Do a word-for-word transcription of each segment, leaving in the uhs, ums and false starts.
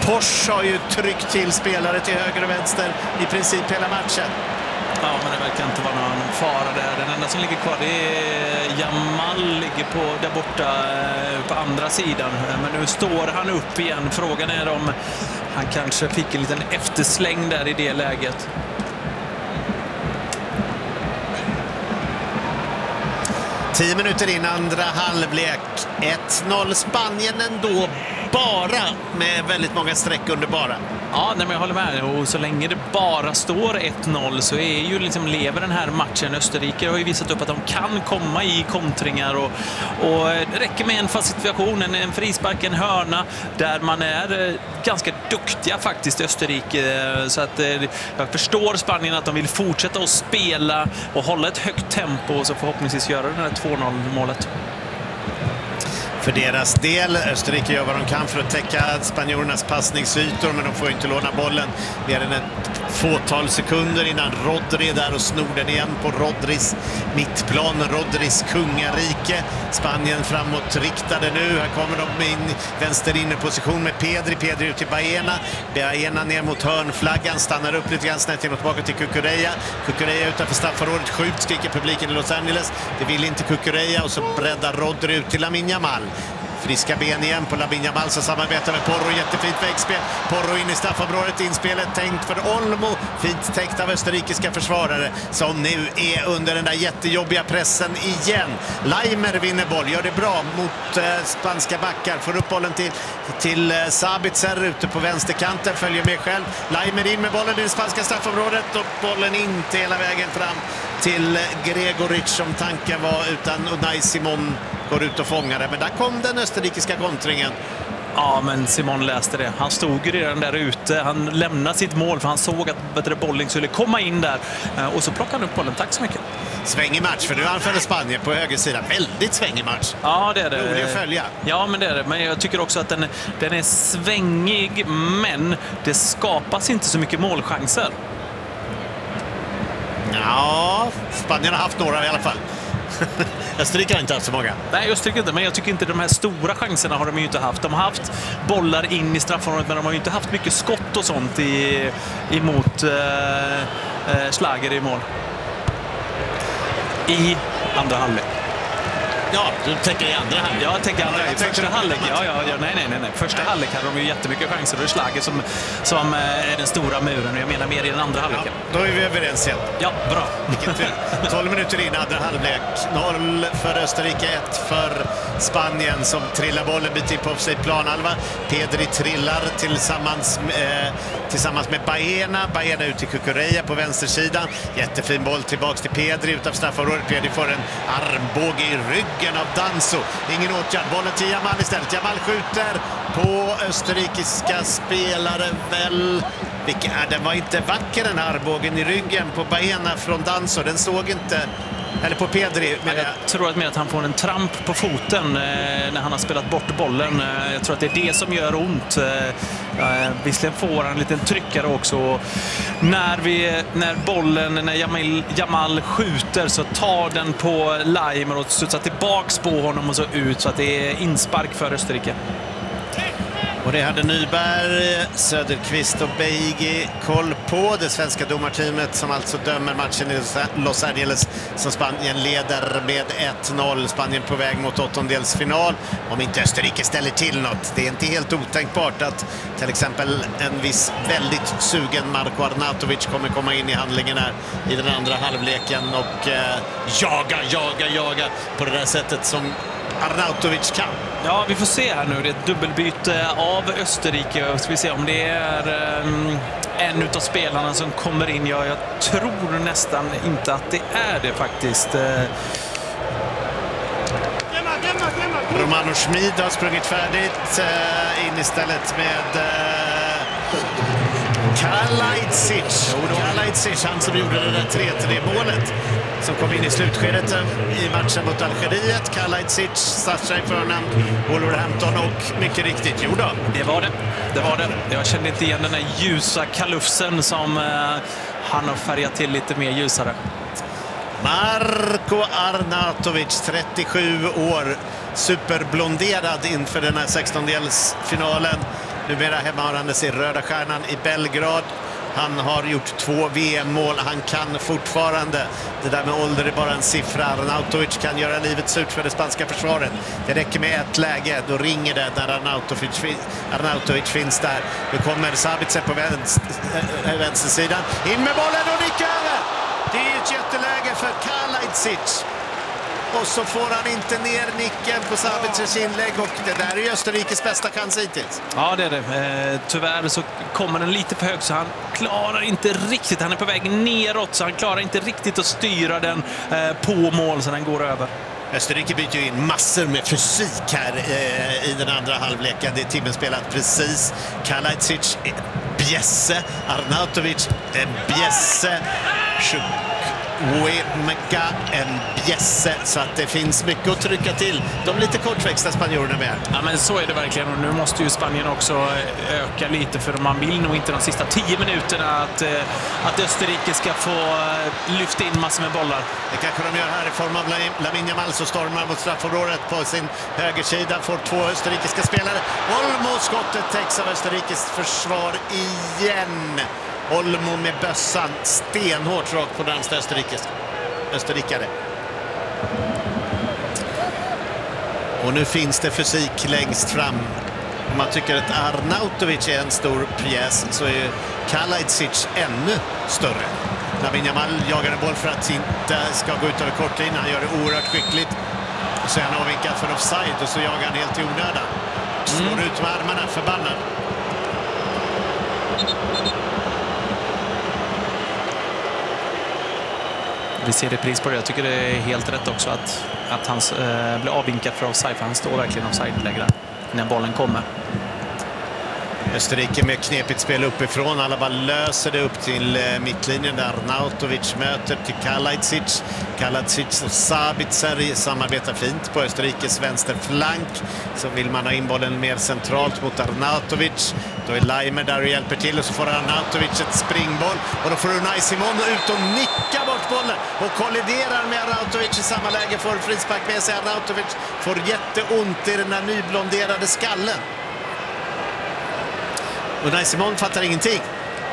Fors har ju tryckt till spelare till höger och vänster i princip hela matchen. Ja, men det verkar inte vara någon fara där. Den enda som ligger kvar, det är Jamal, ligger på, där borta på andra sidan. Men nu står han upp igen. Frågan är om han kanske fick en liten eftersläng där i det läget. Tio minuter in andra halvlek. ett noll Spanien ändå, bara med väldigt många streck under bara. Ja, nej, men jag håller med. Och så länge det bara står ett noll så är ju liksom lever den här matchen. Österrike har ju visat upp att de kan komma i kontringar och, och det räcker med en fast situation, en, en frispark, en hörna där man är ganska duktiga faktiskt i Österrike. Så att jag förstår Spanien att de vill fortsätta att spela och hålla ett högt tempo och så förhoppningsvis göra det här två noll målet. För deras del, Österrike gör vad de kan för att täcka spanjorernas passningsytor, men de får inte låna bollen mer än ett fåtal sekunder innan Rodri är där och snor den igen på Rodris mittplan, Rodris kungarike. Spanien framåt riktade nu, här kommer de in vänster inne position med Pedri, Pedri ut till Baena, Baena ner mot hörnflaggan, stannar upp lite grann snett genom tillbaka till Cucurella, Cucurella utanför straffområdet, skjut, skriker publiken i Los Angeles, det vill inte Cucurella och så breddar Rodri ut till Lamine Yamal. Friska ben igen på Lamine Yamal som samarbetar med Porro, jättefint vägspel. Porro in i straffområdet, inspelet tänkt för Olmo, fint täckt av österrikiska försvarare som nu är under den där jättejobbiga pressen igen. Leimer vinner boll, gör det bra mot eh, spanska backar, får upp bollen till, till eh, Sabitzer ute på vänsterkanten, följer med själv. Leimer in med bollen i det spanska straffområdet och bollen inte hela vägen fram till Gregoric som tanken var, utan Unai Simon går ut och fångar det. Men där kom den österrikiska kontringen. Ja, men Simon läste det. Han stod ju redan där ute. Han lämnade sitt mål för han såg att bollen skulle komma in där. Och så plockade han upp bollen. Tack så mycket. Svängig match, för nu anfäller Spanien på högersidan. Väldigt svängig match. Ja, det är det. Rolig att följa. Ja, men det är det. Men jag tycker också att den, den är svängig, men det skapas inte så mycket målchanser. Ja, Spanien har haft några i alla fall. Österrike har inte haft så många. Nej, Österrike inte, men jag tycker inte de här stora chanserna har de ju inte haft. De har haft bollar in i straffområdet, men de har ju inte haft mycket skott och sånt i, emot eh, eh, Schlager i mål. I andra halvlek. Ja, du tänker i andra halvlek. Ja, jag tänker andra halvlek. Första halvlek, ja, ja, ja, nej, nej, nej, nej. Första halvlek hade de ju jättemycket chanser. Och det är Schlager som, som är den stora muren. Och jag menar mer i den andra halvleken. Ja, då är vi överens igen. Ja, bra. tolv minuter in, andra halvlek. noll för Österrike, ett för Spanien som trillar bollen bit in på sig planhalva. Pedri trillar tillsammans med, eh, tillsammans med Baena. Baena ut till Cucurella på vänstersidan. Jättefin boll tillbaks till Pedri utanför straffområdet. Pedri får en armbåge i ryggen av Danso. Ingen åtgärd. Bollen till Jamal istället. Jamal skjuter på österrikiska spelare väl. Vilken, den var inte vacker, den armbågen i ryggen på Baena från Danso. Den såg inte... Eller på Pedri. Men jag tror att, med att han får en tramp på foten eh, när han har spelat bort bollen. Eh, jag tror att det är det som gör ont. Eh, visserligen får han en liten tryckare också. När, vi, när bollen, när Jamal, Jamal skjuter så tar den på Leimer och studsar tillbaks på honom och så ut. Så att det är inspark för Österrike. Och det hade Nyberg, Söderqvist och Beigi koll på. Det svenska domarteamet som alltså dömer matchen i Los Angeles som Spanien leder med ett noll. Spanien på väg mot åttondelsfinal. Om inte Österrike ställer till något. Det är inte helt otänkbart att till exempel en viss väldigt sugen Marko Arnautovic kommer komma in i handlingen här i den andra halvleken och eh, jaga, jaga, jaga på det där sättet som Arnautovic kan. Ja, vi får se här nu. Det är ett dubbelbyte av Österrike. Ska vi se om det är um, en utav spelarna som kommer in. Ja, jag tror nästan inte att det är det faktiskt. Romano Schmid har sprungit färdigt uh, in istället med uh, Kalajdzic. Kalajdzic, han som gjorde det där tre tre-målet som kom in i slutskedet i matchen mot Algeriet. Kalajdzic, Sasha i förnamn, Wolverhampton och mycket riktigt, jo då. Det var det, det var det. Jag kände inte igen den här ljusa kalufsen som uh, han har färgat till lite mer ljusare. Marko Arnautovic, trettiosju år, superblonderad inför den här sextondelsfinalen. numera hemmaharandes i Röda Stjärnan i Belgrad. Han har gjort två V M-mål. Han kan fortfarande. Det där med ålder är bara en siffra. Arnautovic kan göra livet surt för det spanska försvaret. Det räcker med ett läge. Då ringer det när Arnautovic, Arnautovic finns där. Nu kommer Sabitzer på vänster, äh, vänstersidan. In med bollen och nick över! Det är ett jätteläge för Kalajdzic. Och så får han inte ner nicken på Sabitzers inlägg, och det där är ju Österrikes bästa chans hittills. Ja, det är det. Eh, tyvärr så kommer den lite för högt, så han klarar inte riktigt. Han är på väg neråt, så han klarar inte riktigt att styra den eh, på mål så den går över. Österrike byter ju in massor med fysik här eh, i den andra halvleken. Det är timmen spelat precis. Kalajdzic, Bjesse, Arnautovic, Bjesse, Wemeka, en Bjesse, så att det finns mycket att trycka till. De lite kortväxta spanjorerna med. Ja, men så är det verkligen, och nu måste ju Spanien också öka lite, för man vill nog inte de sista tio minuterna att, att Österrike ska få lyfta in massor med bollar. Det kanske de gör här i form av Lamine Yamal, som stormar mot straffområdet på sin högersida, får två österrikiska spelare. Olmo, skottet täcks av Österrikes försvar igen. Olmo med bössan stenhårt rakt på närmsta österrikare. Och nu finns det fysik längst fram. Om man tycker att Arnautovic är en stor pjäs, så är Kalajdzic ännu större. Lamine Yamal jagar en boll för att inte ska gå ut över kortlinjen. Han gör det oerhört skickligt. Och så är han avvinkad för offside, och så jagar han helt i onödan. Slår mm. ut med armarna, förbannad. Vi ser det pris på det. Jag tycker det är helt rätt också att, att han äh, blir avvinkad för offside, för han står verkligen offside-läge när bollen kommer. Österrike med knepigt spel uppifrån. Alla bara löser det upp till eh, mittlinjen där Arnautovic möter till Kalajdzic. Kalajdzic och Sabitzer samarbetar fint på Österrikes vänsterflank. Så vill man ha in bollen mer centralt mot Arnautovic. Då är Leimer där och hjälper till, och så får Arnautovic ett springboll. Och då får Unai Simon ut och nicka bort bollen och kolliderar med Arnautovic i samma läge. Får frispark med sig. Arnautovic får jätteont i den här nyblonderade skallen. Unai Simon fattar ingenting.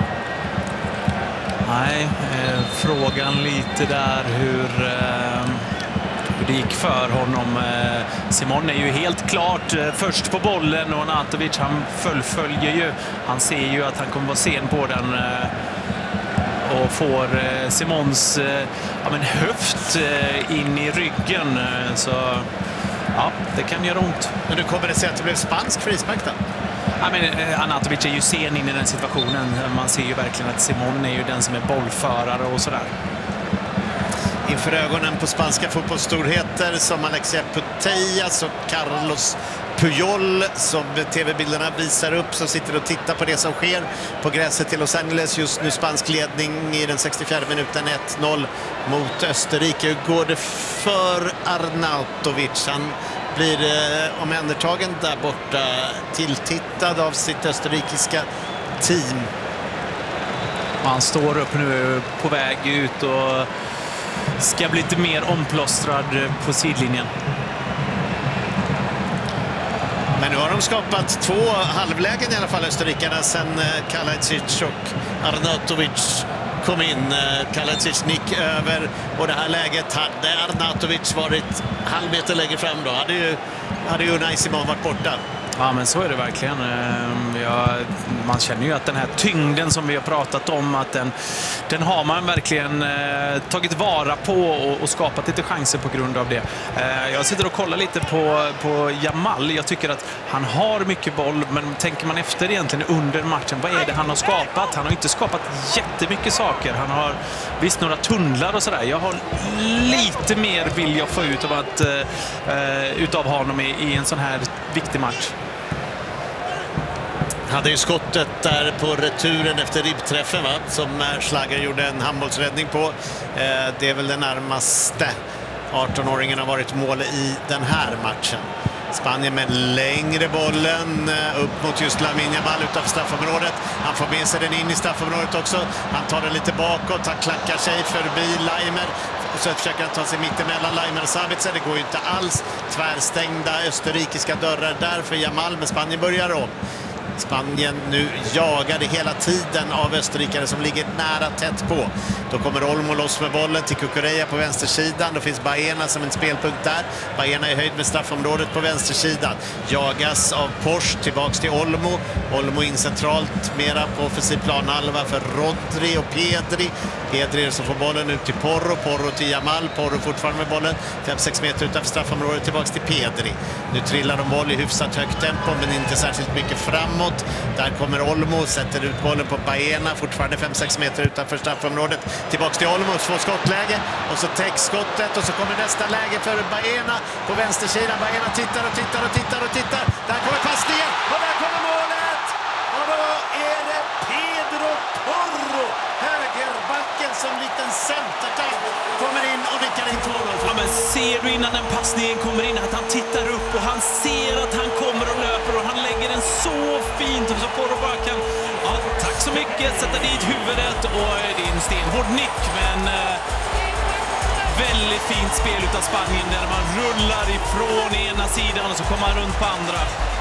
Nej, eh, frågan lite där hur, eh, hur det gick för honom. Eh, Simon är ju helt klart eh, först på bollen, och Arnautovic, han fullföljer ju. Han ser ju att han kommer vara sen på den eh, och får eh, Simons eh, ja, men höft eh, in i ryggen. Eh, så ja, det kan göra ont. Men nu kommer det sig att det blev spansk frispark då? Ja, men Arnautovic är ju sen in i den situationen. Man ser ju verkligen att Simon är ju den som är bollförare och sådär. Inför ögonen på spanska fotbollsstorheter som Alexia Putellas och Carlos Puyol, som tv-bilderna visar upp, som sitter och tittar på det som sker på gräset till Los Angeles. Just nu spansk ledning i den sextiofjärde minuten, ett noll mot Österrike. Hur går det för Arnautovic? Han blir eh, omhändertagen där borta, tilltittad av sitt österrikiska team. Han står upp nu på väg ut och ska bli lite mer omplåstrad på sidlinjen. Men nu har de skapat två halvlägen i alla fall, österrikarna, sen eh, Kalajdzic och Arnautovic kom in. eh, Kalajdzic nick över, och det här läget hade Arnautovic varit halv meter längre fram då hade ju, hade ju Unai Simon varit borta. Ja, men så är det verkligen. Ja, man känner ju att den här tyngden som vi har pratat om, att den, den har man verkligen eh, tagit vara på och, och skapat lite chanser på grund av det. Eh, jag sitter och kollar lite på, på Yamal. Jag tycker att han har mycket boll, men tänker man efter egentligen under matchen, vad är det han har skapat? Han har inte skapat jättemycket saker. Han har visst några tunnlar och sådär. Jag har lite mer vill jag få ut av, att, eh, utav honom i, i en sån här viktig match. Hade ju skottet där på returen efter ribbträffen, va? Som Schlager gjorde en handbollsräddning på. Eh, det är väl den närmaste arton-åringen har varit mål i den här matchen. Spanien med längre bollen upp mot just Lamine Yamal utanför straffområdet. Han får med sig den in i straffområdet också. Han tar den lite bakåt, han klackar sig förbi Leimer. Och så försöker han ta sig mitt emellan Leimer och Sabitzer. Det går ju inte alls. Tvärstängda österrikiska dörrar där för Yamal, men Spanien börjar om. Spanien nu jagade hela tiden av österrikare som ligger nära tätt på. Då kommer Olmo loss med bollen till Cucurella på vänstersidan. Då finns Baena som en spelpunkt där. Baena är höjd med straffområdet på vänstersidan. Jagas av Porsche tillbaks till Olmo. Olmo in centralt, mera på offensiv planhalva för Rodri och Pedri. Pedri som får bollen ut till Porro. Porro till Jamal. Porro fortfarande med bollen. fem sex meter utanför straffområdet tillbaks till Pedri. Nu trillar de boll i hyfsat högt tempo men inte särskilt mycket framåt. Där kommer Olmo, sätter ut bollen på Baena. Fortfarande fem sex meter utanför straffområdet. Tillbaks till Olmo, två skottläge. Och så täcks skottet och så kommer nästa läge för Baena på vänstersidan. Baena tittar och tittar och tittar och tittar. Där kommer passningen och där kommer målet! Och då är det Pedro Porro, högerbacken som liten centertank, kommer in och nickar in två noll. Ja, men ser du innan den passningen kommer in att han tittar upp och han ser att han kommer och löper och han lägger den så fint så Porro bara kan, ja, tack så mycket, sätta dit huvudet och det är en stenhård nick men eh, väldigt fint spel utav Spanien där man rullar ifrån ena sidan och så kommer han runt på andra.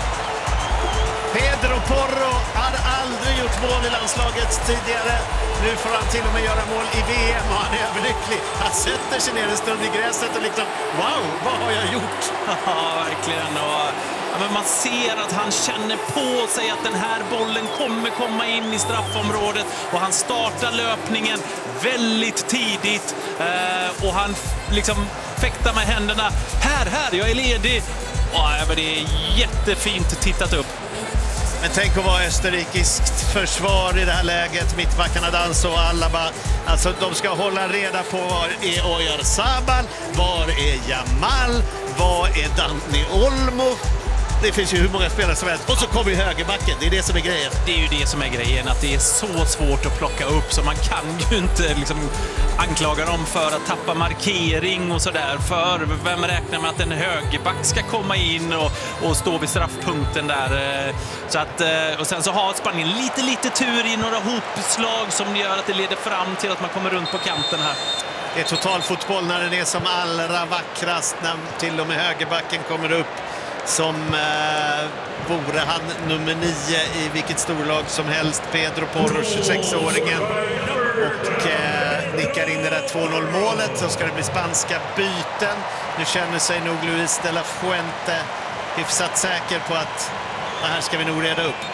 Pedro Porro hade aldrig gjort mål i landslaget tidigare. Nu får han till och med göra mål i V M och han är överlycklig. Han sätter sig ner en stund i gräset och liksom, wow, vad har jag gjort? Ja, verkligen. Och, ja, men man ser att han känner på sig att den här bollen kommer komma in i straffområdet och han startar löpningen väldigt tidigt eh, och han liksom fäktar med händerna. Här, här, jag är ledig. Ja, men det är jättefint tittat upp. Men tänk att vara österrikiskt försvar i det här läget. Mittbackarna Danso och Alaba. Alltså de ska hålla reda på var är Oyarzabal, var är Jamal, var är Dani Olmo. Det finns ju hur många spelare som helst. Och så kommer ju högerbacken, det är det som är grejen. Det är ju det som är grejen, att det är så svårt att plocka upp så man kan ju inte liksom anklaga dem för att tappa markering och sådär. För vem räknar med att en högerback ska komma in och, och stå vid straffpunkten där. Så att, och sen så har Spanien lite, lite tur i några hopslag som gör att det leder fram till att man kommer runt på kanten här. Det är total fotboll när den är som allra vackrast, när till och med högerbacken kommer upp. Som eh, vore han nummer nio i vilket storlag som helst. Pedro Porro, tjugosexåringen. Och eh, nickar in det där två noll målet. Så ska det bli spanska byten. Nu känner sig nog Luis de la Fuente hyfsat säker på att det här ska vi nog reda upp.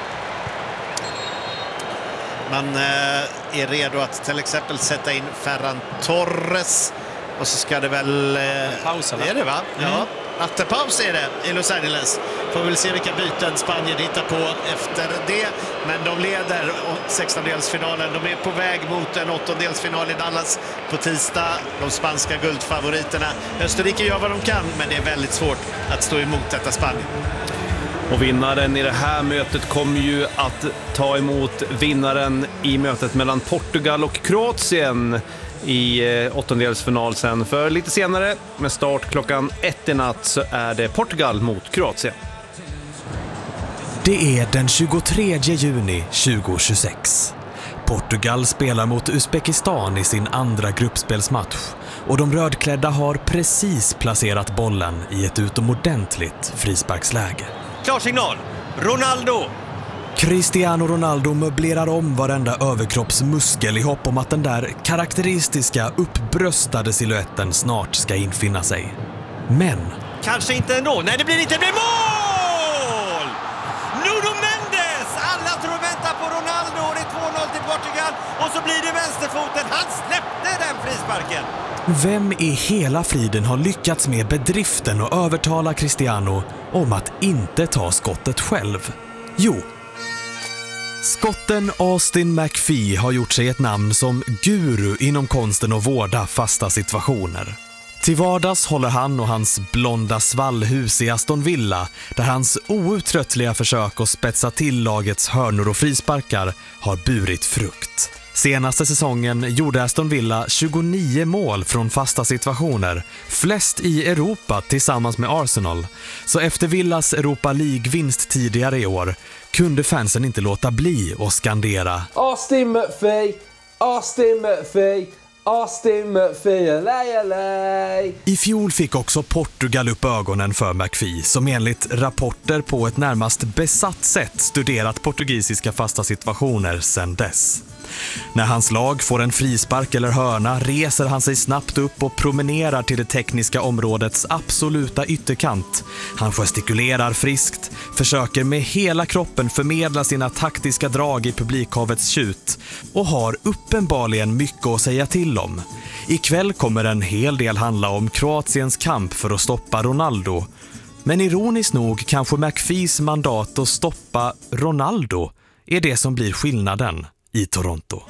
Man eh, är redo att till exempel sätta in Ferran Torres. Och så ska det väl... Eh, Paus, eller? Det är det, va? Mm. Ja. Nattepaus är det i Los Angeles. Får väl se vilka byten Spanien hittar på efter det. Men de leder sextondelsfinalen. De är på väg mot en åttondelsfinal i Dallas på tisdag. De spanska guldfavoriterna. Österrike gör vad de kan, men det är väldigt svårt att stå emot detta Spanien. Och vinnaren i det här mötet kommer ju att ta emot vinnaren i mötet mellan Portugal och Kroatien i åttondelsfinal sen. För lite senare, med start klockan ett i natt, så är det Portugal mot Kroatien. Det är den tjugotredje juni tjugohundratjugosex. Portugal spelar mot Uzbekistan i sin andra gruppspelsmatch och de rödklädda har precis placerat bollen i ett utomordentligt frisparksläge. Klarsignal, Ronaldo! Cristiano Ronaldo möblerar om varenda överkroppsmuskel i hopp om att den där karaktäristiska uppbröstade siluetten snart ska infinna sig. Men... Kanske inte ändå. Nej, det blir inte. Det blir mål! Nuno Mendes! Alla tror vänta på Ronaldo och det är två noll till Portugal. Och så blir det vänsterfoten. Han släppte den frisparken. Vem i hela friden har lyckats med bedriften och övertala Cristiano om att inte ta skottet själv? Jo... Skotten Austin McPhee har gjort sig ett namn som guru inom konsten att vårda fasta situationer. Till vardags håller han och hans blonda svallhus i Aston Villa, där hans outtröttliga försök att spetsa till lagets hörnor och frisparkar har burit frukt. Senaste säsongen gjorde Aston Villa tjugonio mål från fasta situationer, flest i Europa tillsammans med Arsenal. Så efter Villas Europa League-vinst tidigare i år kunde fansen inte låta bli att skandera Austin McPhee, Austin McPhee, Austin McPhee, lej, lej. I fjol fick också Portugal upp ögonen för McPhee, som enligt rapporter på ett närmast besatt sätt studerat portugisiska fasta situationer sedan dess. När hans lag får en frispark eller hörna reser han sig snabbt upp och promenerar till det tekniska områdets absoluta ytterkant. Han gestikulerar friskt, försöker med hela kroppen förmedla sina taktiska drag i publikhavets tjut och har uppenbarligen mycket att säga till om. Ikväll kommer en hel del handla om Kroatiens kamp för att stoppa Ronaldo. Men ironiskt nog kanske McPhees mandat att stoppa Ronaldo är det som blir skillnaden i Toronto.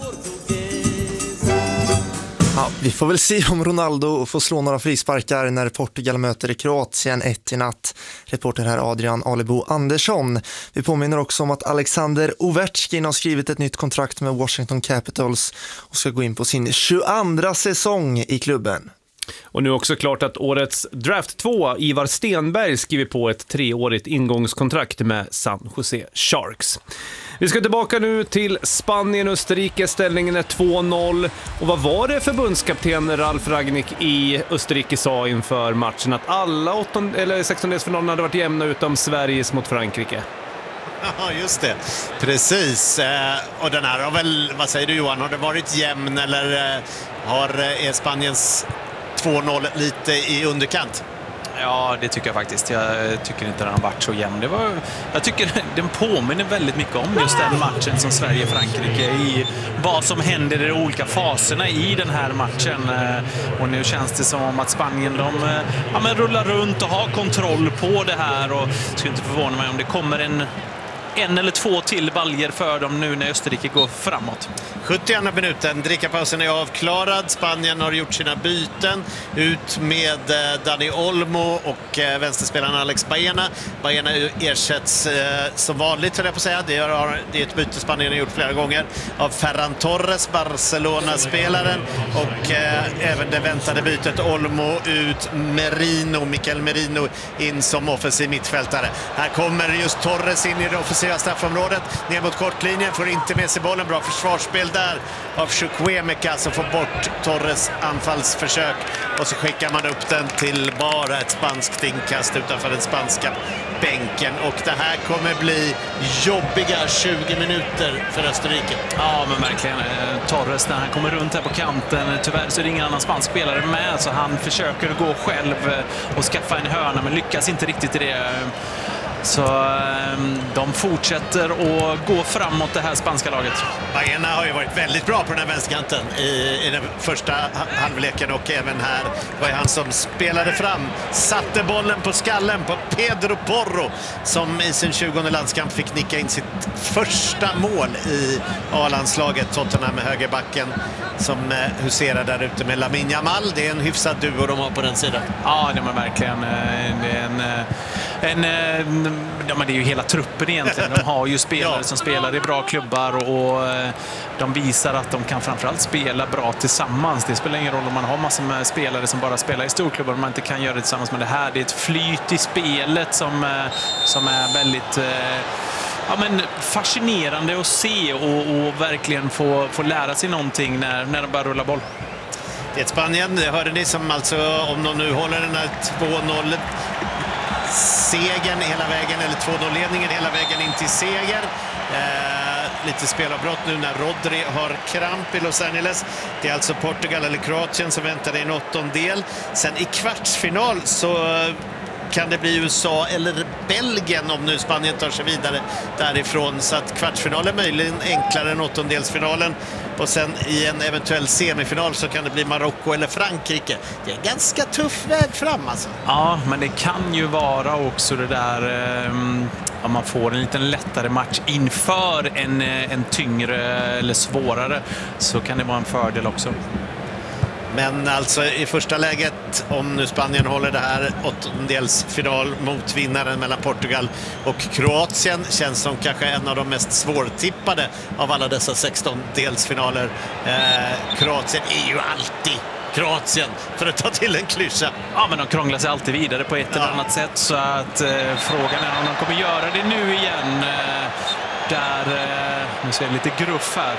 Ja, vi får väl se om Ronaldo får slå några frisparkar när Portugal möter Kroatien ett i natt. Reporter här Adrian Alebo Andersson. Vi påminner också om att Alexander Ovechkin har skrivit ett nytt kontrakt med Washington Capitals och ska gå in på sin tjugoandra säsong i klubben. Och nu också klart att årets draft två, Ivar Stenberg, skriver på ett treårigt ingångskontrakt med San Jose Sharks. Vi ska tillbaka nu till Spanien, Österrike. Ställningen är två noll. Och vad var det förbundskapten Ralf Rangnick i Österrike sa inför matchen? Att alla åttonde, eller sextondelsfinalerna hade varit jämna utom Sveriges mot Frankrike. Ja, just det. Precis. Och den här har väl, vad säger du Johan, har det varit jämn eller har är Spaniens två noll lite i underkant? Ja, det tycker jag faktiskt. Jag tycker inte den har varit så jämn. Det var, jag tycker den påminner väldigt mycket om just den matchen som Sverige-Frankrike i vad som händer i de olika faserna i den här matchen. Och nu känns det som om att Spanien de, ja, men rullar runt och har kontroll på det här. Och jag skulle inte förvåna mig om det kommer en en eller två till baljer för dem nu när Österrike går framåt. sjuttioandra minuten, drickapausen är avklarad. Spanien har gjort sina byten. Ut med Dani Olmo och vänsterspelaren Alex Baena. Baena ersätts eh, som vanligt, höll jag på att säga. Det är, det är ett byte Spanien har gjort flera gånger av Ferran Torres, Barcelona-spelaren. Och eh, även det väntade bytet Olmo ut, Merino, Mikel Merino in som offensiv mittfältare. Här kommer just Torres in i det offensiva straffområdet, ner mot kortlinjen, får inte med sig bollen. Bra försvarsspel där av Chukwuemeka som får bort Torres anfallsförsök och så skickar man upp den till bara ett spanskt inkast utanför den spanska bänken. Och det här kommer bli jobbiga tjugo minuter för Österrike. Ja, men verkligen. Torres när han kommer runt här på kanten, tyvärr så är det ingen annan spansk spelare med, så han försöker gå själv och skaffa en hörna men lyckas inte riktigt i det. Så de fortsätter att gå framåt det här spanska laget. Baena har ju varit väldigt bra på den här vänsterkanten i, i den första halvleken och även här var han som spelade fram, satte bollen på skallen på Pedro Porro som i sin tjugonde landskamp fick nicka in sitt första mål i A-landslaget. Tottenham med högerbacken som huserar där ute med Lamine Yamal. Det är en hyfsad duo de har på den sidan. Ja, det är verkligen det är en, en, en ja, men det är ju hela truppen egentligen. De har ju spelare ja. som spelar i bra klubbar och de visar att de kan framförallt spela bra tillsammans. Det spelar ingen roll om man har massor med spelare som bara spelar i storklubbar och man inte kan göra det tillsammans. Men det här, det är ett flyt i spelet som, som är väldigt ja, men fascinerande att se och, och verkligen få, få lära sig någonting när, när de börjar rulla boll. Det är ett Spanien, det hörde ni, som alltså, om de nu håller den här två noll segern hela vägen, eller två noll-ledningen hela vägen in till seger. Eh, lite spelavbrott nu när Rodri har kramp i Los Angeles. Det är alltså Portugal eller Kroatien som väntar i en åttondel. Sen i kvartsfinal så kan det bli U S A eller Belgien om nu Spanien tar sig vidare därifrån. Så att kvartsfinalen är möjligen enklare än åttondelsfinalen. Och sen i en eventuell semifinal så kan det bli Marocko eller Frankrike. Det är en ganska tuff väg fram alltså. Ja, men det kan ju vara också det där um, om man får en lite lättare match inför en, en tyngre eller svårare, så kan det vara en fördel också. Men alltså i första läget, om nu Spanien håller det här åttondelsfinal mot vinnaren mellan Portugal och Kroatien, känns som kanske en av de mest svårtippade av alla dessa sextondelsfinaler. Eh, Kroatien är ju alltid Kroatien, för att ta till en klyscha. Ja, men de krånglar sig alltid vidare på ett ja. eller annat sätt, så att eh, frågan är om de kommer göra det nu igen. Eh, där, eh, nu ser jag lite gruff här.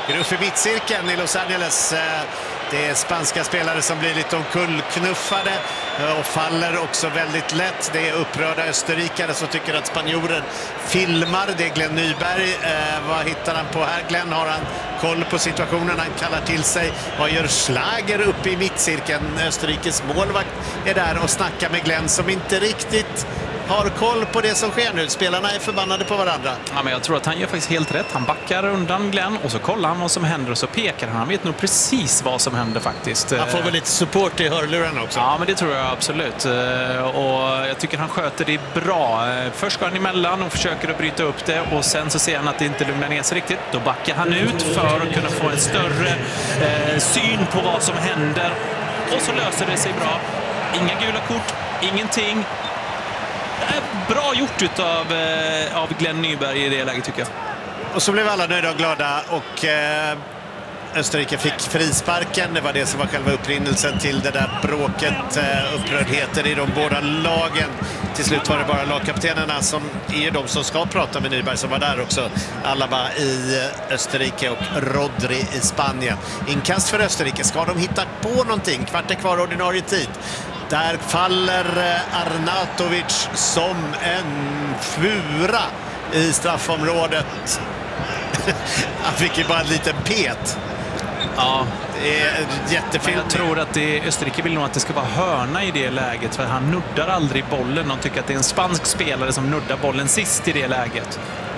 gruff i mittcirkeln i Los Angeles. Det är spanska spelare som blir lite omkullknuffade och faller också väldigt lätt. Det är upprörda österrikare som tycker att spanjorer filmar. Det är Glenn Nyberg. Eh, vad hittar han på här? Glenn, har han koll på situationen? Han kallar till sig. Vad gör Schlager uppe i mittcirkeln? Österrikes målvakt är där och snackar med Glenn som inte riktigt har koll på det som sker nu. Spelarna är förbannade på varandra. Ja, men jag tror att han gör faktiskt helt rätt. Han backar undan Glenn och så kollar han vad som händer och så pekar han. Han vet nog precis vad som händer faktiskt. Han får väl lite support i hörluren också. Ja, men det tror jag absolut. Och jag tycker han sköter det bra. Först går han emellan och försöker att bryta upp det och sen så ser han att det inte lugnar ner sig riktigt. Då backar han ut för att kunna få en större eh, syn på vad som händer. Och så löser det sig bra. Inga gula kort, ingenting. Bra gjort utav, eh, av Glenn Nyberg i det läget tycker jag. Och så blev alla nöjda och glada och eh, Österrike fick frisparken. Det var det som var själva upprinnelsen till det där bråket, eh, upprördheten i de båda lagen. Till slut var det bara lagkaptenerna som är de som ska prata med Nyberg som var där också. Alaba i Österrike och Rodri i Spanien. Inkast för Österrike. Ska de hitta på någonting? Kvart är kvar ordinarie tid. Där faller Arnautovic som en fura i straffområdet. Han fick ju bara en liten pet. Ja, det är jättefint. Jag tror att det, Österrike vill nog att det ska vara hörna i det läget. För han nuddar aldrig bollen. De tycker att det är en spansk spelare som nuddar bollen sist i det läget.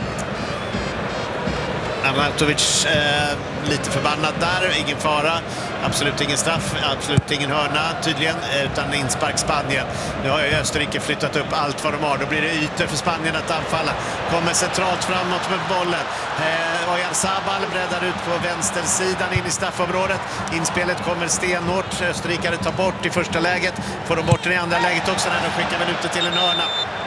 Arnautovic eh, lite förbannad där, ingen fara, absolut ingen straff, absolut ingen hörna tydligen, utan inspark Spanien. Nu har ju Österrike flyttat upp allt vad de har, då blir det ytor för Spanien att anfalla. Kommer centralt framåt med bollen. Eh, Oyarzabal breddar ut på vänstersidan in i straffområdet. Inspelet kommer stenhårt, österrikare tar bort i första läget, får de bort den i andra läget också när de skickar väl ut det till en hörna.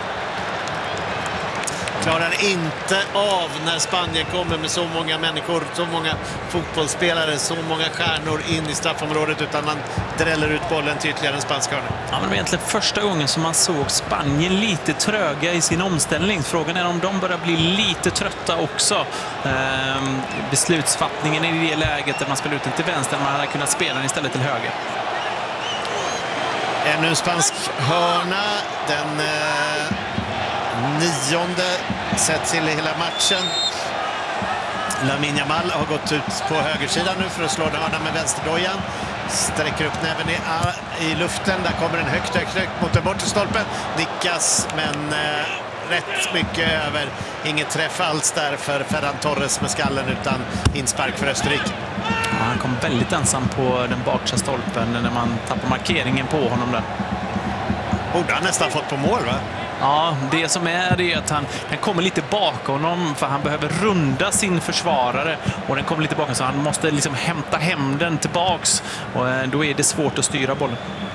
Klarar inte av när Spanien kommer med så många människor, så många fotbollsspelare, så många stjärnor in i straffområdet, utan man dräller ut bollen till ytterligare en spansk hörna. Ja, men det var egentligen första gången som man såg Spanien lite tröga i sin omställning. Frågan är om de börjar bli lite trötta också. Ehm, beslutsfattningen i det läget där man spelar ut den till vänster, man hade kunnat spela den istället till höger. Ännu en spansk hörna, den eh, nionde sett till hela matchen. Lamine Yamal har gått ut på högersidan nu för att slå den hörna med vänsterdojan. Sträcker upp näven i, i luften, där kommer den högt, högt, högt mot den bortre stolpen. Nickas, men eh, rätt mycket över. Inget träff alls där för Ferran Torres med skallen, utan inspark för Österrike. Ja, han kom väldigt ensam på den bakre stolpen när man tappar markeringen på honom där. Borde han nästan fått på mål, va? Ja, det som är det är att han, den kommer lite bakom honom för han behöver runda sin försvarare och den kommer lite bakom så han måste liksom hämta hem den tillbaks och då är det svårt att styra bollen.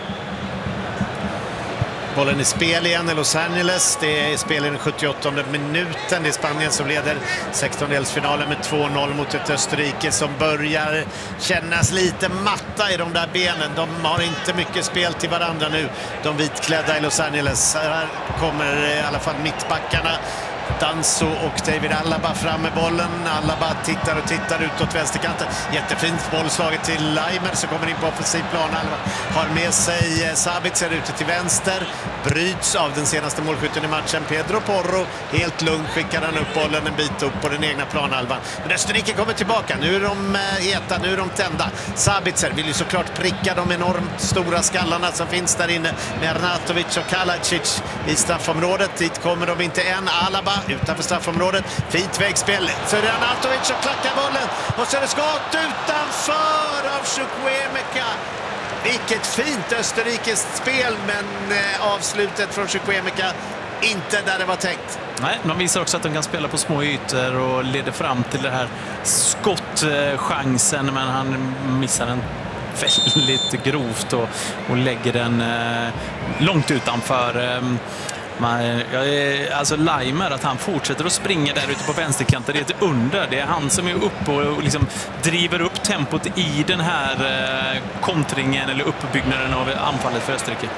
Bollen i spel igen i Los Angeles. Det är spel i den sjuttioåttonde minuten. Det är Spanien som leder sextondelsfinalen med två noll mot ett Österrike som börjar kännas lite matta i de där benen. De har inte mycket spel till varandra nu, de vitklädda i Los Angeles. Här kommer i alla fall mittbackarna Danso och David Alaba fram med bollen. Alaba tittar och tittar utåt vänsterkanten. Jättefint bollslaget till Leimer som kommer in på offensiv plan. Alaba har med sig Sabitzer ute till vänster. Bryts av den senaste målskytten i matchen, Pedro Porro. Helt lugnt skickar han upp bollen en bit upp på den egna planhalvan. Men Österrike kommer tillbaka. Nu är de heta, nu är de tända. Sabitzer vill ju såklart pricka de enormt stora skallarna som finns där inne med Arnautovic och Kalacic i straffområdet. Dit kommer de inte än. Alaba utanför straffområdet. Fint vägspel. Så är det Arnautovic som klackar bollen. Och så är det skott utanför av Chukwuemeka. Vilket fint österrikiskt spel, men eh, avslutet från Chukwuemeka inte där det var tänkt. Nej, de visar också att de kan spela på små ytor och leder fram till det här skottchansen, men han missar den väldigt grovt och, och lägger den eh, långt utanför. Eh, Man, alltså Leimer, att han fortsätter att springa där ute på vänsterkanten, det är ett under. Det är han som är uppe och liksom driver upp tempot i den här eh, kontringen eller uppbyggnaden av anfallet för Österrike.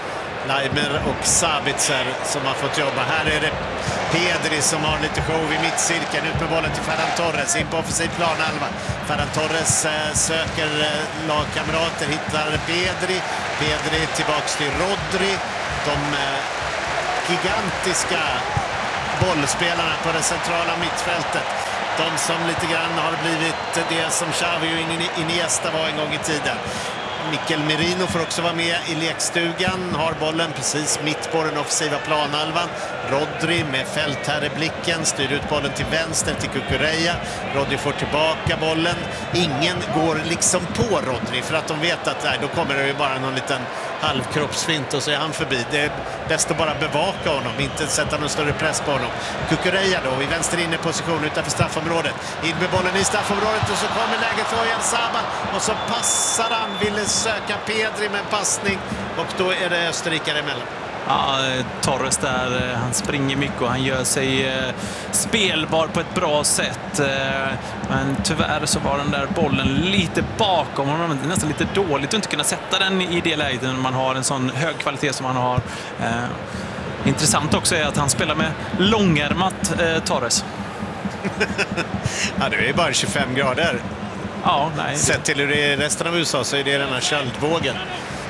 Leimer och Sabitzer som har fått jobba. Här är det Pedri som har lite show i mittcirkeln. Ut med bollen till Ferran Torres, in på offensiv planhalva. Ferran Torres eh, söker eh, lagkamrater, hittar Pedri. Pedri tillbaks till Rodri. De eh, gigantiska bollspelarna på det centrala mittfältet. De som lite grann har blivit det som Xavi och Iniesta var en gång i tiden. Mikel Merino får också vara med i lekstugan. Har bollen precis mitt på den offensiva planhalvan. Rodri med fältherreblicken styr ut bollen till vänster till Cucurella. Rodri får tillbaka bollen. Ingen går liksom på Rodri för att de vet att nej, då kommer det ju bara någon liten halvkroppsfint och så är han förbi. Det är bäst att bara bevaka honom, inte sätta någon större press på honom. Cucurella då i vänster inne position utanför straffområdet. In med bollen i straffområdet och så kommer läget för Oyarzabal och så passar han, ville söka Pedri med en passning och då är det österrikare emellan. Ja, Torres där, han springer mycket och han gör sig eh, spelbar på ett bra sätt. Eh, men tyvärr så var den där bollen lite bakom honom. Nästan lite dåligt att inte kunna sätta den i det läget när man har en sån hög kvalitet som han har. Eh, intressant också är att han spelar med långärmat eh, Torres. Ja, det är bara tjugofem grader. Ja, nej. Sett till hur det är i resten av U S A så är det den här köldvågen.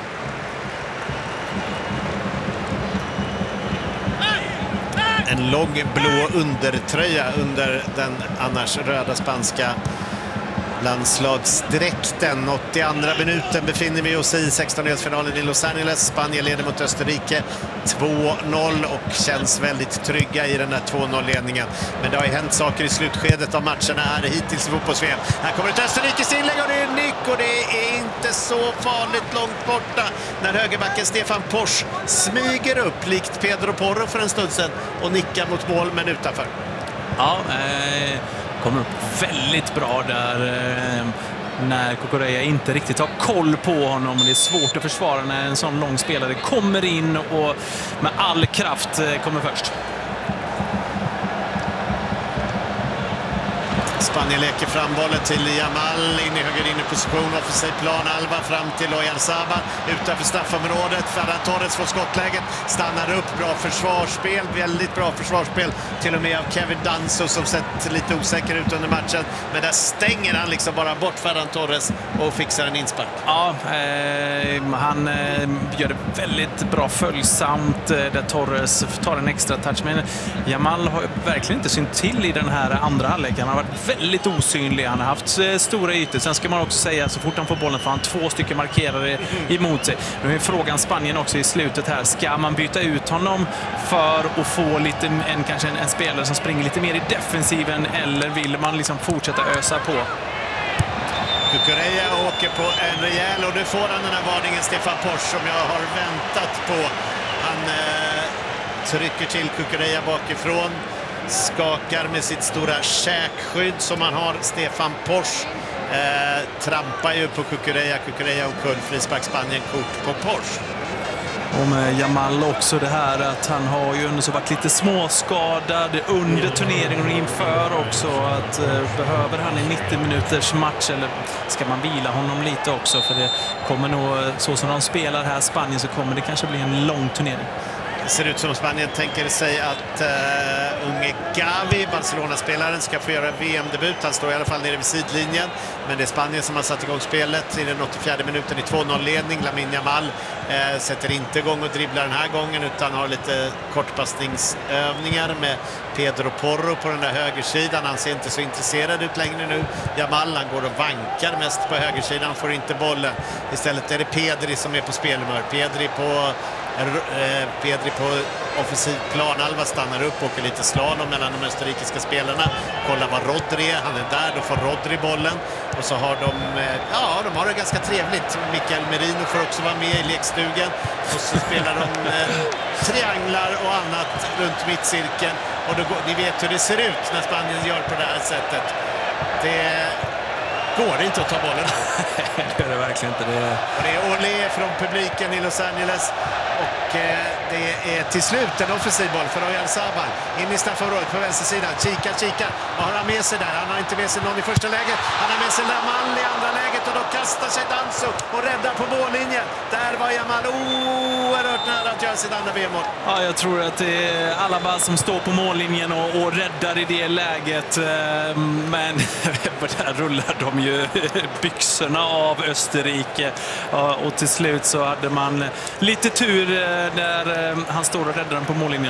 En lång blå undertröja under den annars röda spanska landslagsdräkten. åttioandra minuten befinner vi oss i sextondelsfinalen i Los Angeles. Spanien leder mot Österrike två noll och känns väldigt trygga i den här två noll-ledningen. Men det har ju hänt saker i slutskedet av matcherna här hittills i fotbolls-V M. Här kommer ett Österrikes inlägg och det är nick och det är inte så farligt långt borta när högerbacken Stefan Posch smyger upp likt Pedro Porro för en stund sedan och nickar mot mål men utanför. Ja, eh... kommer upp väldigt bra där eh, när Cucurella inte riktigt har koll på honom. Det är svårt att försvara när en sån lång spelare kommer in och med all kraft eh, kommer först. Spanien leker fram bollen till Yamal in i höger inne position, offensiv planhalva fram till Oyarzabal utanför straffområdet. Ferran Torres får skottläget, stannar upp, bra försvarsspel, väldigt bra försvarsspel till och med av Kevin Danso som sett lite osäker ut under matchen, men där stänger han liksom bara bort Ferran Torres och fixar en inspark. Ja, eh, han eh, gör det väldigt bra följsamt eh, där Torres tar en extra touch, men Yamal har verkligen inte synt till i den här andra halvleken. Han har varit väldigt osynlig, han har haft eh, stora ytor. Sen ska man också säga, så fort han får bollen får han två stycken markerare emot sig. Nu är frågan Spanien också i slutet här, ska man byta ut honom för att få lite, en, kanske en, en spelare som springer lite mer i defensiven, eller vill man liksom fortsätta ösa på? Cucurella åker på en rejäl och nu får han den här varningen Stefan Posch som jag har väntat på. Han eh, trycker till Cucurella bakifrån, skakar med sitt stora käkskydd som han har. Stefan Posch eh, trampar ju på Cucurella. Cucurella och kull, frispark Spanien, kort på Posch. Och med Yamal också det här att han har ju under så varit lite småskadad under turneringen och inför också, att eh, behöver han en nittio minuters match eller ska man vila honom lite också, för det kommer nog, så som de spelar här Spanien, så kommer det kanske bli en lång turnering. Det ser ut som Spanien tänker sig att uh, unge Gavi, Barcelona-spelaren, ska få göra V M-debut. Han står i alla fall nere vid sidlinjen. Men det är Spanien som har satt igång spelet i den åttiofjärde minuten i två noll-ledning. Lamine Yamal uh, sätter inte igång och dribblar den här gången utan har lite kortpassningsövningar med Pedro Porro på den där högersidan. Han ser inte så intresserad ut längre nu. Yamal, han går och vankar mest på högersidan, får inte bollen. Istället är det Pedri som är på spelhumör. Pedri på... Pedri på offensiv planhalva stannar upp, åker lite slalom mellan de österrikiska spelarna. Kolla vad Rodri är, han är där, då får Rodri bollen. Och så har de, ja, de har det ganska trevligt. Mikel Merino får också vara med i lekstugan. Och så spelar de eh, trianglar och annat runt mittcirkeln. Och då, ni vet hur det ser ut när Spanien gör på det här sättet. Det går det inte att ta bollen. Det är det verkligen inte. Det är... Och det är Olé från publiken i Los Angeles. Och eh, det är till slut en offensiv boll för Oyarzabal. In i straffområdet på vänstersidan. Kika, kika. Vad har han med sig där? Han har inte med sig någon i första läget. Han har med sig Lamal i andra läget. Och då kastar sig Danso och räddar på mållinjen. Där var Jamal oerhört nära att göra sitt andra V M-mål. Ja, jag tror att det är Alaba som står på mållinjen och, och räddar i det läget. Men där rullar de ju byxorna av Österrike. Och till slut så hade man lite tur där han står och räddar den på mållinjen.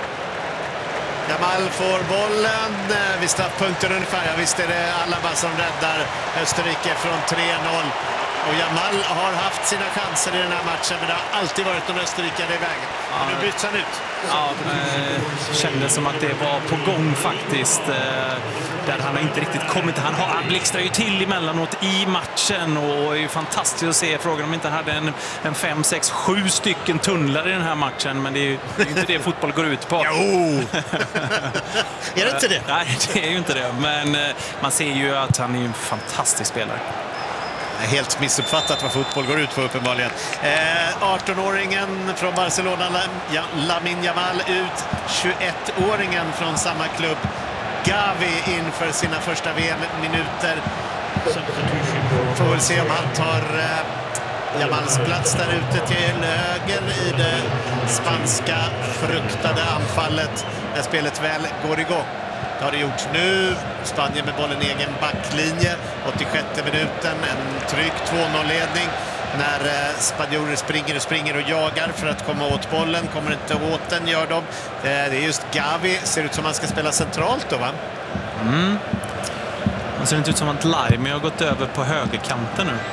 Jamal får bollen vid straffpunkten ungefär. Ja, visst är det Alaba som räddar Österrike från tre noll. Och Jamal har haft sina chanser i den här matchen, men det har alltid varit någon österrikare i vägen. Ja, nu byts han ut. Ja, det kändes som att det var på gång faktiskt. Där han har inte riktigt kommit. Han, har, han blixtrar ju till emellanåt i matchen och är ju fantastiskt att se. Frågan om inte hade en, en fem, sex, sju stycken tunnlar i den här matchen, men det är ju, det är ju inte det fotboll går ut på. Jo! Är det inte det? Nej, det är ju inte det. Men man ser ju att han är en fantastisk spelare. Helt missuppfattat vad fotboll går ut på uppenbarligen. Eh, arton-åringen från Barcelona, Lamine Yamal, ut. tjugoett-åringen från samma klubb, Gavi, inför sina första V M-minuter. Får väl se om han tar eh, Jamals plats där ute till höger i det spanska fruktade anfallet när spelet väl går igång. Det har det gjort nu. Spanien med bollen i egen backlinje. åttiosjätte minuten. En trygg två noll-ledning. När eh, spanjorer springer och springer och jagar för att komma åt bollen. Kommer inte åt den, gör de. Eh, det är just Gavi. Ser ut som han ska spela centralt då, va? Mm. Det ser inte ut som att Laimi har gått över på högerkanten nu.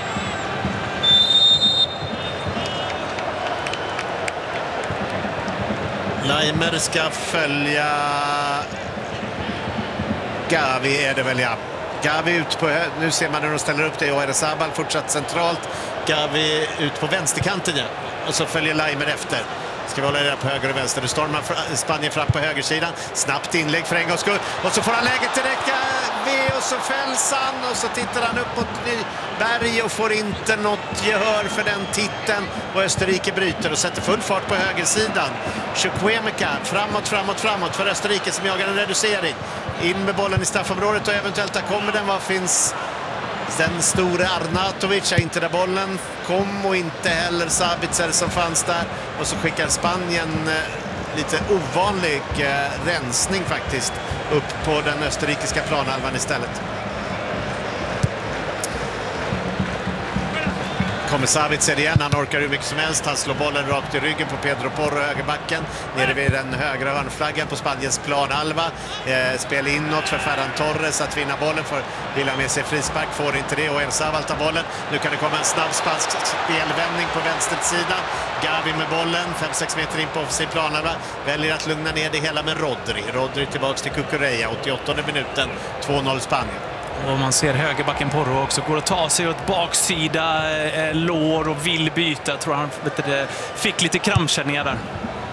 Laimer ska följa Gavi, är det väl, ja. Gavi ut på, nu ser man när de ställer upp det. Oyarzabal fortsatt centralt. Gavi ut på vänsterkanten, ja. Och så följer Laimer efter. Ska vi hålla det på höger och vänster. Nu stormar Spanien fram på högersidan. Snabbt inlägg för en gångs skull. Och så får han läget direkt V och så fälls han. Och så tittar han upp mot Berg och får inte något gehör för den titeln. Och Österrike bryter och sätter full fart på högersidan. Chukwuemeka framåt, framåt, framåt för Österrike som jagar en reducering. In med bollen i straffområdet och eventuellt där kommer den. Vad finns... Den store Arnautovic, inte där bollen kom, och inte heller Sabitzer som fanns där. Och så skickar Spanien eh, lite ovanlig eh, rensning faktiskt upp på den österrikiska planhalvan istället. Kommer Sabitzer igen, han orkar hur mycket som helst. Han slår bollen rakt i ryggen på Pedro Porro, högerbacken. Nere vid den högra hörnflaggan på Spaniens planhalva. Eh, spel inåt för Ferran Torres att vinna bollen. För vill ha med sig frispark, får inte det. Och Oyarzabal tar bollen. Nu kan det komma en snabb spansk spelvändning på vänstersidan. Gavi med bollen, fem sex meter in på offensiv planhalva. Väljer att lugna ner det hela med Rodri. Rodri tillbaks till Cucurella, åttioåttonde minuten, två noll Spanien. Och man ser högerbacken Porro också går att ta sig åt baksida eh, lår och vill byta. Jag tror han vet det, fick lite krampkänningar där.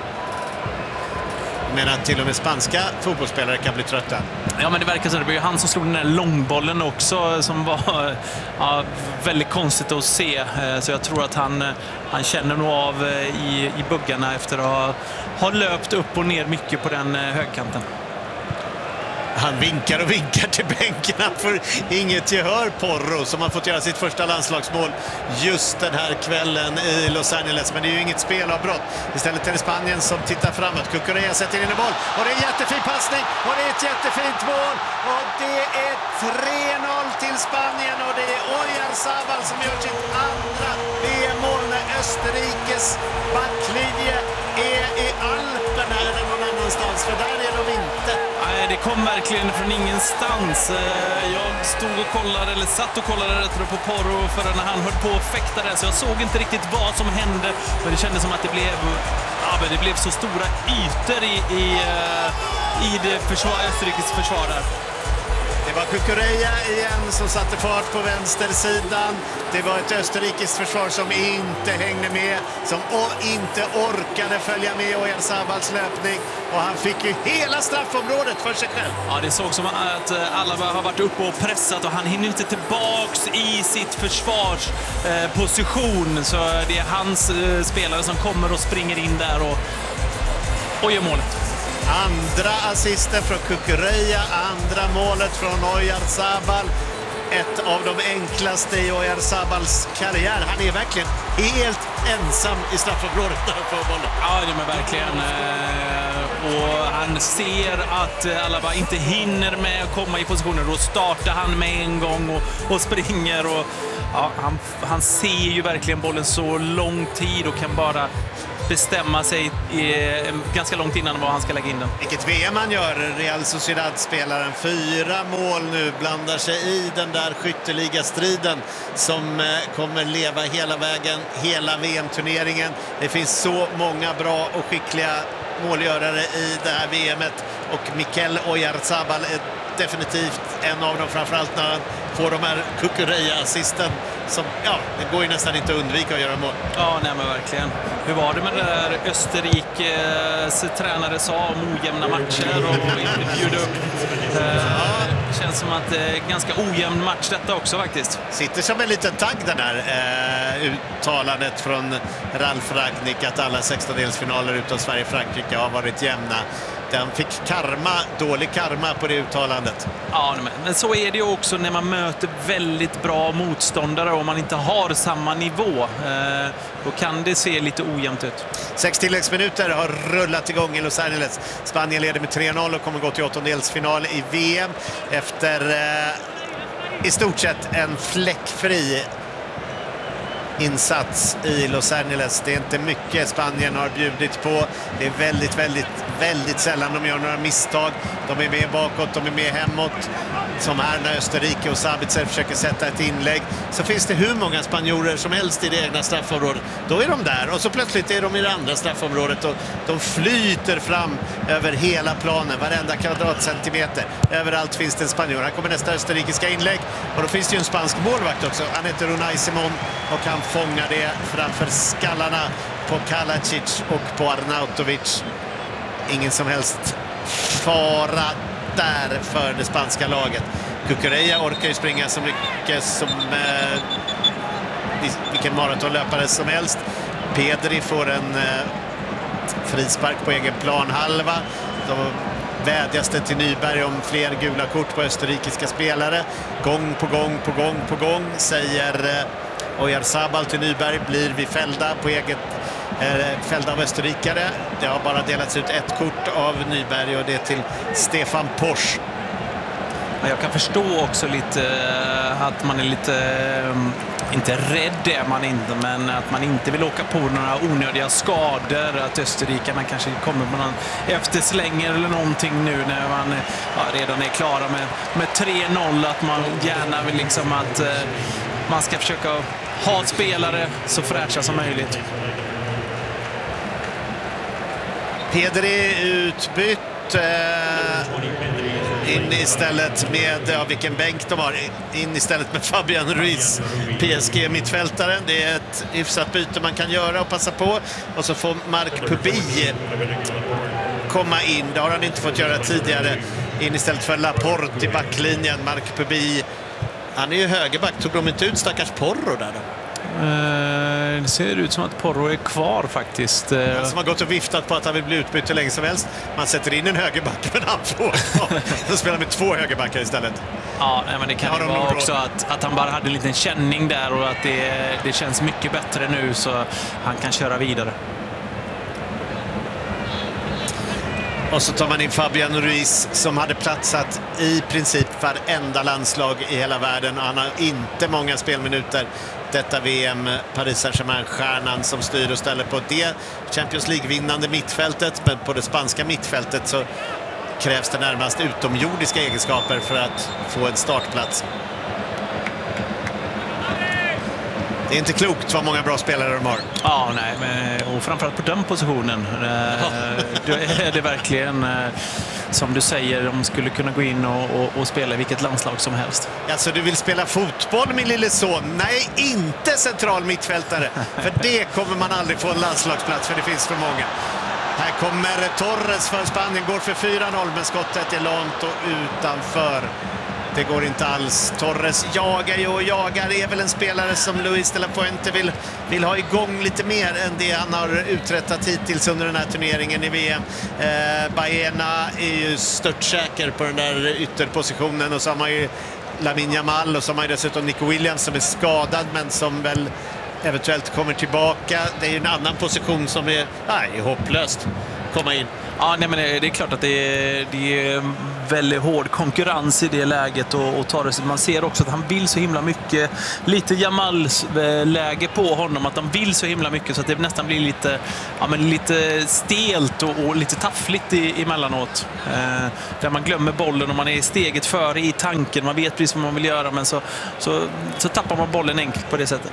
Men att till och med spanska fotbollsspelare kan bli trötta. Ja, men det verkar som det blir han som slog den där långbollen också, som var ja, väldigt konstigt att se. Så jag tror att han, han känner nog av i, i buggarna efter att ha, ha löpt upp och ner mycket på den högkanten. Han vinkar och vinkar till bänken. Han får inget gehör, Porro, som har fått göra sitt första landslagsmål just den här kvällen i Los Angeles. Men det är ju inget spelavbrott. Istället är det Spanien som tittar framåt. Cucurella sätter in en boll. Och det är en jättefin passning. Och det är ett jättefint mål. Och det är tre noll till Spanien. Och det är Oyarzabal som gör sitt andra V M-mål när Österrikes backlinje är i Alperna eller någon annanstans. För där är de inte. Nej, det kom verkligen från ingenstans. Jag stod och kollade, eller satt och kollade rätt på Porro för när han höll på och fäktade. Så jag såg inte riktigt vad som hände. Men det kändes som att det blev, ja, men det blev så stora ytor i, i, i det försvar, Österrikes försvar där. Det var Cucurella igen som satte fart på vänstersidan. Det var ett österrikiskt försvar som inte hängde med, som inte orkade följa med Oyarzabals löpning. Och han fick ju hela straffområdet för sig själv. Ja, det såg som att Alaba har varit uppe och pressat och han hinner inte tillbaks i sitt försvarsposition. Så det är hans spelare som kommer och springer in där och, och gör målet. Andra assisten från Cucurella, andra målet från Oyarzabal. Ett av de enklaste i Oyarzabals karriär. Han är verkligen helt ensam i straffområdet där för bollen. Ja, det är verkligen. Och han ser att Alaba inte hinner med att komma i positioner. Då startar han med en gång och, och springer. Och, ja, han, han ser ju verkligen bollen så lång tid och kan bara bestämma sig i, ganska långt innan vad han ska lägga in den. Vilket V M han gör, Real Sociedad-spelaren. Fyra mål nu, blandar sig i den där skytteligastriden som kommer leva hela vägen, hela V M-turneringen. Det finns så många bra och skickliga målgörare i det här V M:et och Mikel Oyarzabal är definitivt en av dem, framförallt när han får de här Cucurella-assisten som, ja, det går ju nästan inte att undvika att göra mål. Ja, nej men verkligen. Hur var det med det där Österrikes tränare sa om ojämna matcher och inte bjuda upp? Eh, känns som att det är ganska ojämn match detta också faktiskt. Sitter som en liten tagg den här eh, uttalandet från Ralf Rangnick att alla sextondelsfinaler utom Sverige-Frankrike har varit jämna. Den fick karma, dålig karma på det uttalandet. Ja, men så är det ju också när man möter väldigt bra motståndare och man inte har samma nivå. Eh, då kan det se lite ojämnt ut. Sex tilläggsminuter har rullat igång i Los Angeles. Spanien leder med tre noll och kommer gå till åttondelsfinal i V M efter eh, i stort sett en fläckfri insats i Los Angeles. Det är inte mycket Spanien har bjudit på. Det är väldigt, väldigt, väldigt sällan de gör några misstag. De är med bakåt, de är med hemåt. Som här när Österrike och Sabitzer försöker sätta ett inlägg. Så finns det hur många spanjorer som helst i det egna straffområdet. Då är de där och så plötsligt är de i det andra straffområdet. Och de flyter fram över hela planen, varenda kvadratcentimeter. Överallt finns det en spanjor. Här kommer nästa österrikiska inlägg. Och då finns det ju en spansk målvakt också. Han heter Unai Simon och han fångar det framför skallarna på Kalacic och på Arnautovic. Ingen som helst fara där för det spanska laget. Cucurella orkar ju springa så mycket som eh, vilken maratonlöpare som helst. Pedri får en eh, frispark på egen planhalva. Då vädjas det till Nyberg om fler gula kort på österrikiska spelare. Gång på gång på gång på gång säger eh, Oyarzabal till Nyberg, blir vi fällda på eget eh, fällda av österrikare. Det har bara delats ut ett kort av Nyberg och det är till Stefan Posch. Jag kan förstå också lite att man är lite, inte rädd är man inte, men att man inte vill åka på några onödiga skador. Att österrikarna kanske kommer på någon efterslänger eller någonting nu när man ja, redan är klara med, med tre noll. Att man gärna vill liksom att man ska försöka ha spelare så fräscha som möjligt. Pedri utbytt in istället med, ja, vilken bänk de har, in istället med Fabian Ruiz, P S G-mittfältaren. Det är ett hyfsat byte man kan göra och passa på. Och så får Marc Pubi komma in, det har han inte fått göra tidigare, in istället för Laporte i backlinjen. Marc Pubi, han är ju högerback, tog de inte ut stackars Porro där då? Uh, det ser ut som att Porro är kvar faktiskt. Uh, han som har gått och viftat på att han vill bli utbytt hur länge som helst. Man sätter in en högerback, men han får de spelar med två högerbackar istället. Ja, men det kan ju vara också att, att han bara hade en liten känning där och att det, det känns mycket bättre nu så han kan köra vidare. Och så tar man in Fabian Ruiz som hade platsat i princip varenda landslag i hela världen. Och han har inte många spelminuter detta V M. Paris Saint-Germain-stjärnan som styr och ställer på det Champions League-vinnande mittfältet. Men på det spanska mittfältet så krävs det närmast utomjordiska egenskaper för att få en startplats. Det är inte klokt vad många bra spelare de har. Ja, nej, men, och framförallt på den positionen. Ja. Då är det verkligen som du säger, de skulle kunna gå in och, och, och spela i vilket landslag som helst. Alltså du vill spela fotboll, min lille son? Nej, inte central mittfältare. För det kommer man aldrig få en landslagsplats, för det finns för många. Här kommer Torres för Spanien, går för fyra noll, men skottet är långt och utanför. Det går inte alls. Torres jagar ju och jagar. Det är väl en spelare som Luis de la Fuente vill, vill ha igång lite mer än det han har uträttat hittills under den här turneringen i V M. Eh, Baena är ju störtsäker på den där ytterpositionen, och så har man ju Lamine Yamal, och så har man ju dessutom Nico Williams som är skadad men som väl eventuellt kommer tillbaka. Det är ju en annan position som är, nej, hopplöst komma in. Ja, nej, men det är klart att det är, det är väldigt hård konkurrens i det läget, och, och Torres, man ser också att han vill så himla mycket, lite Jamals läge på honom, att de vill så himla mycket så att det nästan blir lite, ja, men lite stelt och, och lite taffligt i, emellanåt. Eh, där man glömmer bollen och man är steget före i tanken, man vet precis vad man vill göra, men så, så, så tappar man bollen enkelt på det sättet.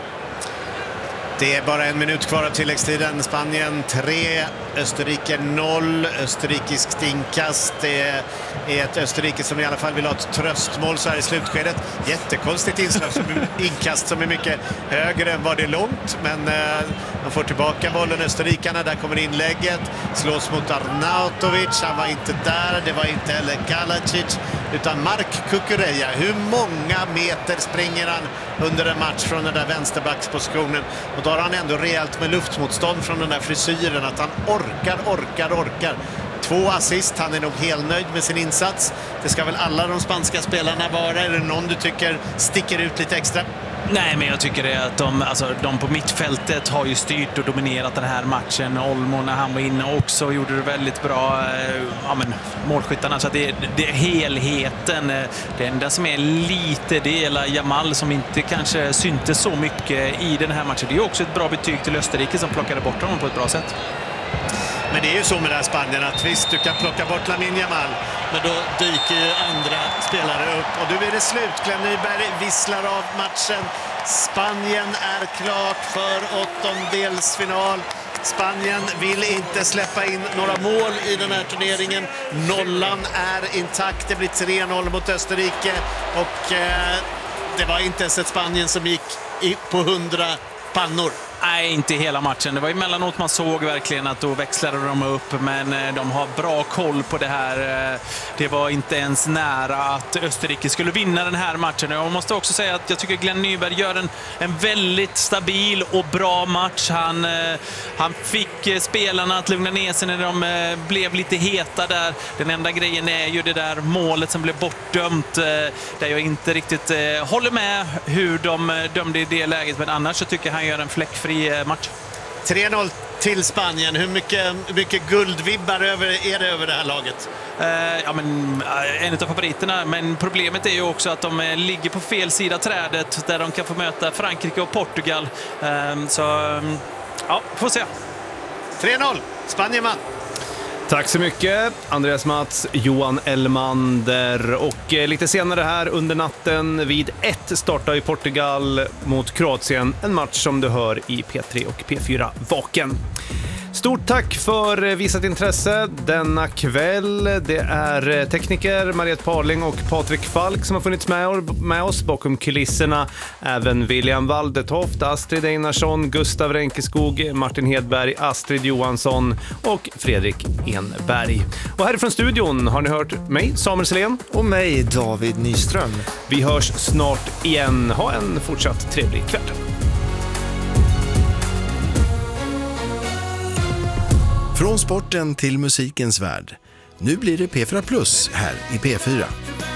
Det är bara en minut kvar av tilläggstiden. Spanien tre, Österrike noll. Österrikiskt inkast. Det är ett Österrike som i alla fall vill ha ett tröstmål så här i slutskedet. Jättekonstigt inslag som inkast som är mycket högre än vad det är långt. Men eh, de får tillbaka bollen, österrikarna. Där kommer inlägget. Slås mot Arnautovic. Han var inte där. Det var inte heller Kalacic, utan Mark Cucurella. Hur många meter springer han under en match från den där vänsterbackspositionen? Och då har han ändå rejält med luftmotstånd från den där frisyren, att han orkar, orkar, orkar. Två assist, han är nog helt nöjd med sin insats. Det ska väl alla de spanska spelarna vara. Är det någon du tycker sticker ut lite extra? Nej, men jag tycker det att de, alltså, de på mittfältet har ju styrt och dominerat den här matchen. Olmo, när han var inne också, gjorde det väldigt bra. Ja, men, målskyttarna, så att det, det är helheten. Det enda som är lite del av Yamal som inte kanske syntes så mycket i den här matchen. Det är också ett bra betyg till Österrike som plockade bort honom på ett bra sätt. Men det är ju så med det här Spanien att visst, du kan plocka bort Lamine Yamal, men då dyker ju andra spelare upp. Och nu är det slut. Glenn Nyberg visslar av matchen. Spanien är klart för åttondelsfinal. Spanien vill inte släppa in några mål i den här turneringen. Nollan är intakt. Det blir tre noll mot Österrike. Och eh, det var inte ens ett Spanien som gick i, på hundra pannor. Nej, inte hela matchen. Det var emellanåt man såg verkligen att då växlade de upp, men de har bra koll på det här. Det var inte ens nära att Österrike skulle vinna den här matchen. Jag måste också säga att jag tycker Glenn Nyberg gör en, en väldigt stabil och bra match. Han, han fick spelarna att lugna ner sig när de blev lite heta där. Den enda grejen är ju det där målet som blev bortdömt, där jag inte riktigt håller med hur de dömde i det läget, men annars så tycker jag han gör en fläckfri match. tre noll till Spanien. Hur mycket, hur mycket guldvibbar över, är det över det här laget? Eh, ja, men, en av favoriterna. Men problemet är ju också att de eh, ligger på fel sida trädet, där de kan få möta Frankrike och Portugal. Eh, så, ja, får se. tre noll. Spanien vann. Tack så mycket, Andreas Mats, Johan Elmander. Och eh, lite senare här under natten vid ett startar i Portugal mot Kroatien. En match som du hör i P tre och P fyra Vaken. Stort tack för visat intresse denna kväll. Det är tekniker Mariette Parling och Patrik Falk som har funnits med, med oss bakom kulisserna. Även William Waldetoft, Astrid Einarsson, Gustav Renkeskog, Martin Hedberg, Astrid Johansson och Fredrik Enberg. Och härifrån studion har ni hört mig, Samuel Selén. Och mig, David Nyström. Vi hörs snart igen. Ha en fortsatt trevlig kväll. Från sporten till musikens värld. Nu blir det P fyra Plus här i P fyra.